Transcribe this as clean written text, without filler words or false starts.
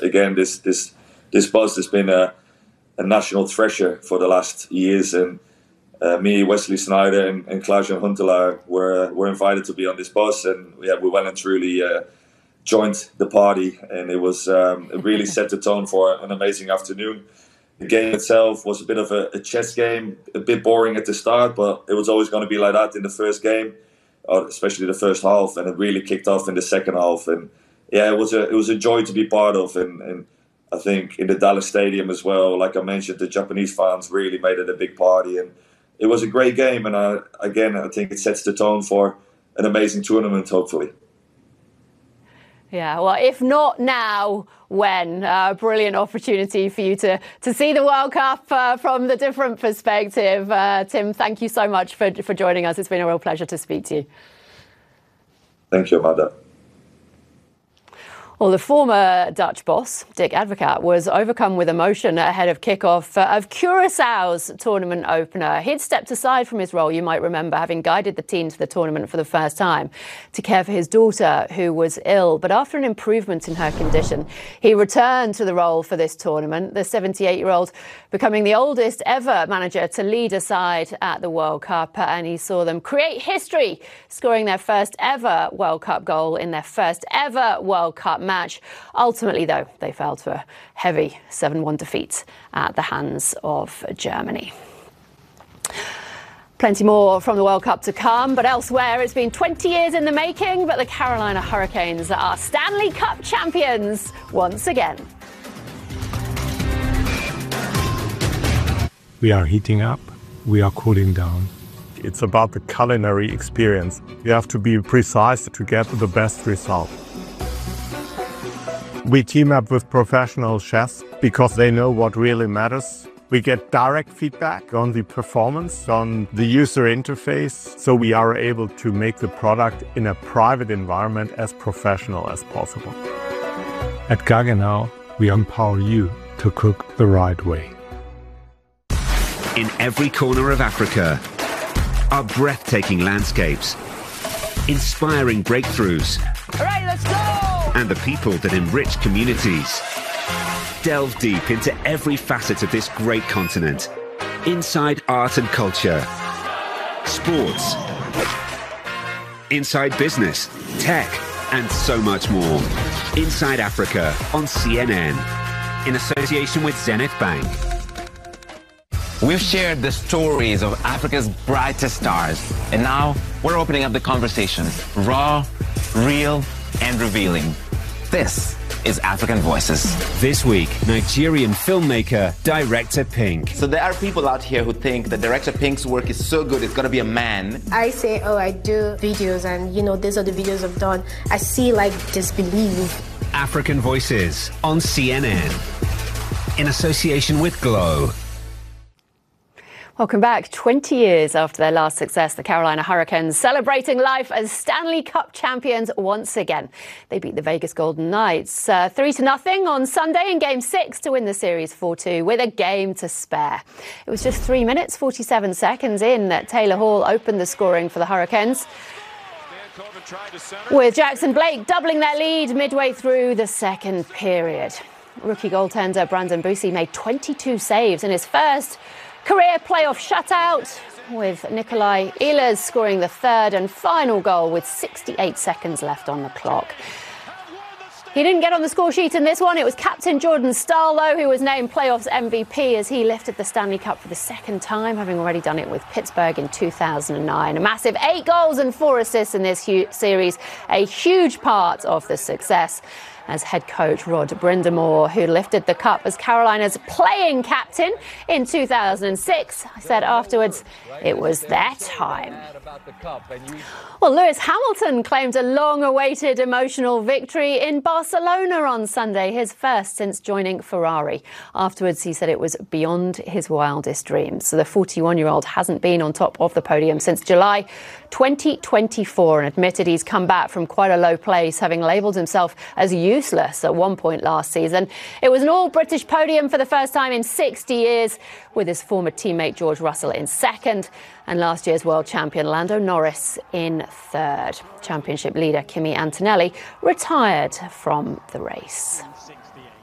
again, this bus has been a national treasure for the last years, and me, Wesley Sneijder, and Klaas-Jan Huntelaar were invited to be on this bus, and we well and truly joined the party, and it really set the tone for an amazing afternoon. The game itself was a bit of a chess game, a bit boring at the start, but it was always going to be like that in the first game, especially the first half, and it really kicked off in the second half. And yeah, it was a joy to be part of, and I think in the Dallas Stadium as well, like I mentioned, the Japanese fans really made it a big party, and it was a great game. And I think it sets the tone for an amazing tournament, hopefully. Yeah, well, if not now, when? Brilliant opportunity for you to see the World Cup from the different perspective. Tim, thank you so much for joining us. It's been a real pleasure to speak to you. Thank you, Amanda. Well, the former Dutch boss, Dick Advocaat, was overcome with emotion ahead of kickoff of Curaçao's tournament opener. He'd stepped aside from his role, you might remember, having guided the team to the tournament for the first time to care for his daughter, who was ill. But after an improvement in her condition, he returned to the role for this tournament, the 78-year-old becoming the oldest ever manager to lead a side at the World Cup. And he saw them create history, scoring their first ever World Cup goal in their first ever World Cup match. Ultimately, though, they fell to a heavy 7-1 defeat at the hands of Germany. Plenty more from the World Cup to come, but elsewhere it's been 20 years in the making, but the Carolina Hurricanes are Stanley Cup champions once again. We are heating up, we are cooling down. It's about the culinary experience. You have to be precise to get the best result. We team up with professional chefs because they know what really matters. We get direct feedback on the performance, on the user interface, so we are able to make the product in a private environment as professional as possible. At Gaggenau, we empower you to cook the right way. In every corner of Africa are breathtaking landscapes, inspiring breakthroughs, All right, let's go! and the people that enrich communities. Delve deep into every facet of this great continent. Inside art and culture, sports, inside business, tech, and so much more. Inside Africa on CNN, in association with Zenith Bank. We've shared the stories of Africa's brightest stars, and now we're opening up the conversation. Raw, real, and revealing. This is African Voices. This week, Nigerian filmmaker, Director Pink. So there are people out here who think that Director Pink's work is so good, it's gonna be a man. I say, oh, I do videos, and these are the videos I've done. I see like disbelief. African Voices on CNN, in association with Glow. Welcome back. 20 years after their last success, the Carolina Hurricanes celebrating life as Stanley Cup champions once again. They beat the Vegas Golden Knights 3-0 on Sunday in Game 6 to win the series 4-2 with a game to spare. It was just 3 minutes, 47 seconds in that Taylor Hall opened the scoring for the Hurricanes, with Jackson Blake doubling their lead midway through the second period. Rookie goaltender Brandon Bussi made 22 saves in his first career playoff shutout, with Nikolai Ehlers scoring the third and final goal with 68 seconds left on the clock. He didn't get on the score sheet in this one. It was captain Jordan Staal, though, who was named playoffs MVP as he lifted the Stanley Cup for the second time, having already done it with Pittsburgh in 2009. A massive 8 goals and 4 assists in this series, a huge part of the success, as head coach Rod Brind'Amour, who lifted the cup as Carolina's playing captain in 2006, said afterwards it was their time. Well, Lewis Hamilton claimed a long-awaited emotional victory in Barcelona on Sunday, his first since joining Ferrari. Afterwards, he said it was beyond his wildest dreams. So the 41-year-old hasn't been on top of the podium since July 2024 and admitted he's come back from quite a low place, having labelled himself as useless at one point last season. It was an all-British podium for the first time in 60 years, with his former teammate George Russell in second and last year's world champion Lando Norris in third. Championship leader Kimi Antonelli retired from the race.